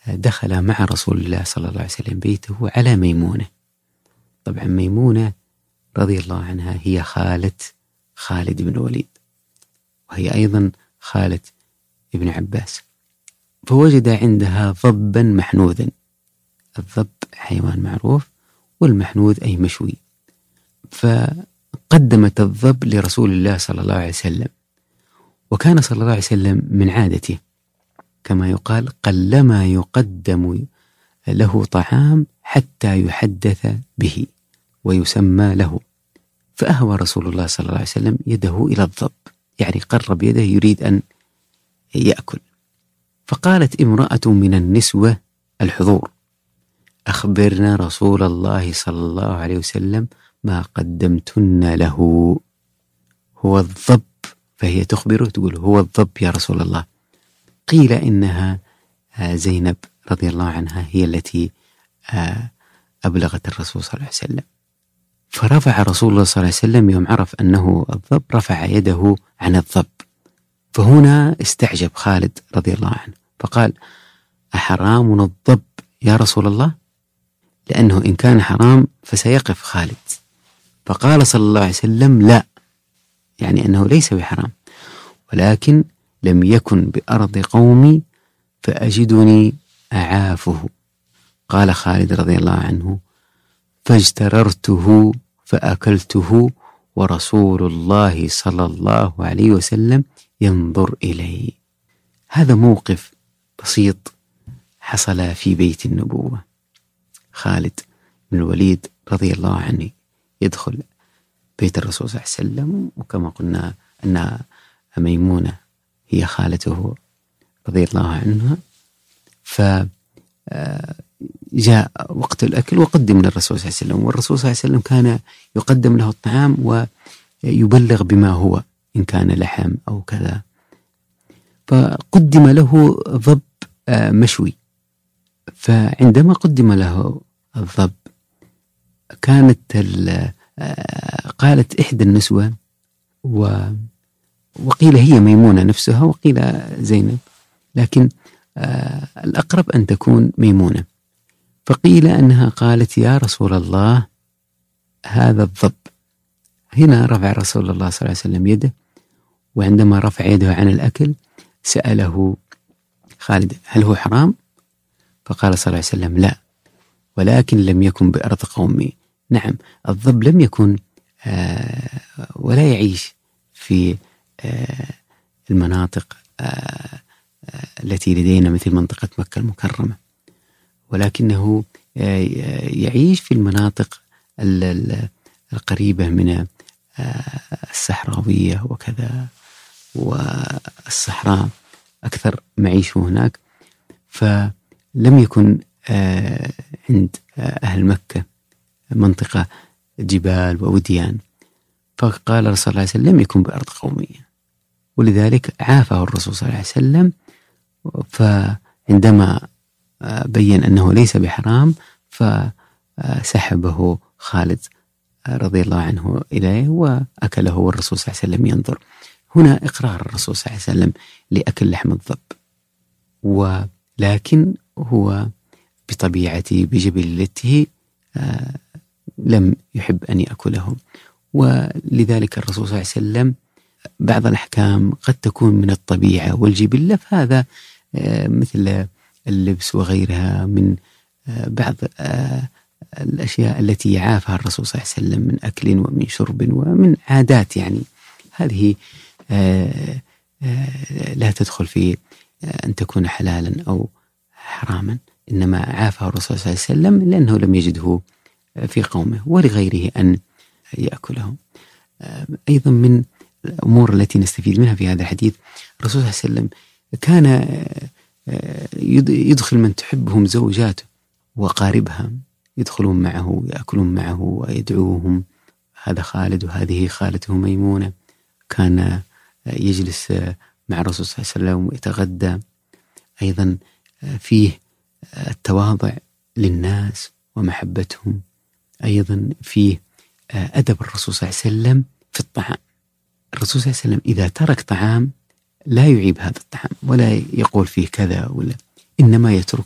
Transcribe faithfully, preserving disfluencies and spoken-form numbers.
دخل مع رسول الله صلى الله عليه وسلم بيته على ميمونة. طبعا ميمونة رضي الله عنها هي خالة خالد بن الوليد، وهي أيضا خالة ابن عباس. فوجد عندها ضبا محنوذا. الضب حيوان معروف، والمحنوذ أي مشوي. فقدمت الضب لرسول الله صلى الله عليه وسلم. وكان صلى الله عليه وسلم من عادته كما يقال قلما يقدم له طعام حتى يحدث به ويسمى له. فأهوى رسول الله صلى الله عليه وسلم يده إلى الضب، يعني قرب يده يريد أن يأكل. فقالت امرأة من النسوة الحضور: أخبرنا رسول الله صلى الله عليه وسلم ما قدمتن له. هو الضب. فهي تخبره تقول: هو الضب يا رسول الله. قيل إنها زينب رضي الله عنها هي التي أبلغت الرسول صلى الله عليه وسلم. فرفع رسول الله صلى الله عليه وسلم يوم عرف أنه الضب، رفع يده عن الضب. فهنا استعجب خالد رضي الله عنه فقال: أحرام الضب يا رسول الله؟ لأنه إن كان حرام فسيقف خالد. فقال صلى الله عليه وسلم: لا، يعني أنه ليس بحرام، ولكن لم يكن بأرض قومي فأجدني أعافه. قال خالد رضي الله عنه: فاجتررته فأكلته ورسول الله صلى الله عليه وسلم ينظر إلي. هذا موقف بسيط حصل في بيت النبوة. خالد بن الوليد رضي الله عنه يدخل بيت الرسول صلى الله عليه وسلم، وكما قلنا أن ميمونة هي خالته رضي الله عنها. فجاء وقت الأكل وقدم للرسول صلى الله عليه وسلم، والرسول صلى الله عليه وسلم كان يقدم له الطعام ويبلغ بما هو إن كان لحم أو كذا. فقدم له ضب مشوي. فعندما قدم له الضب كانت قالت إحدى النسوة، وقيل هي ميمونة نفسها وقيل زينب، لكن الأقرب أن تكون ميمونة. فقيل أنها قالت: يا رسول الله هذا الضب. هنا رفع رسول الله صلى الله عليه وسلم يده، وعندما رفع يده عن الأكل سأله خالد: هل هو حرام؟ فقال صلى الله عليه وسلم: لا، ولكن لم يكن بأرض قومي. نعم، الضب لم يكن آه ولا يعيش في آه المناطق آه التي لدينا مثل منطقة مكة المكرمة، ولكنه آه يعيش في المناطق القريبة من آه الصحراوية وكذا، والصحراء أكثر معيشه هناك. فلم يكن آه عند آه أهل مكة منطقة جبال ووديان. فقال الرسول صلى الله عليه وسلم: لم يكن بأرض قومية، ولذلك عافه الرسول صلى الله عليه وسلم. فعندما بين أنه ليس بحرام فسحبه خالد رضي الله عنه إليه وأكله، والرسول صلى الله عليه وسلم ينظر. هنا إقرار الرسول صلى الله عليه وسلم لأكل لحم الضب، ولكن هو بطبيعته بجبلته لم يحب أن يأكله. ولذلك الرسول صلى الله عليه وسلم بعض الأحكام قد تكون من الطبيعة والجبلة، فهذا مثل اللبس وغيرها من بعض الأشياء التي يعافها الرسول صلى الله عليه وسلم من أكل ومن شرب ومن عادات، يعني هذه لا تدخل في أن تكون حلالا أو حراما، إنما عافها الرسول صلى الله عليه وسلم لأنه لم يجده في قومه ولغيره أن يأكله. أيضا من الأمور التي نستفيد منها في هذا الحديث، الرسول صلى الله عليه وسلم كان يدخل من تحبهم زوجاته وقاربها، يدخلون معه يأكلون معه ويدعوهم. هذا خالد وهذه خالته ميمونة. كان يجلس مع الرسول صلى الله عليه وسلم ويتغدى. أيضا فيه التواضع للناس ومحبتهم. أيضا فيه أدب الرسول صلى الله عليه وسلم في الطعام. الرسول صلى الله عليه وسلم إذا ترك طعام لا يعيب هذا الطعام ولا يقول فيه كذا ولا، إنما يتركه